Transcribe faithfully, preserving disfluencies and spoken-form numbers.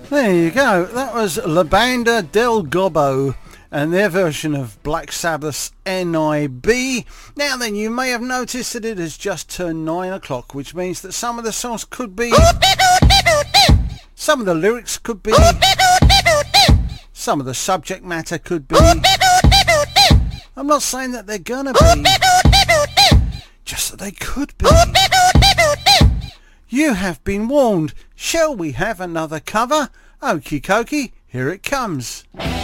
There you go. That was La Banda del Gobbo and their version of Black Sabbath's N I B. Now then, you may have noticed that it has just turned nine o'clock, which means that some of the songs could be... Some of the lyrics could be... Some of the subject matter could be... I'm not saying that they're gonna be... Just that they could be. You have been warned. Shall we have another cover? Okie dokie, here it comes.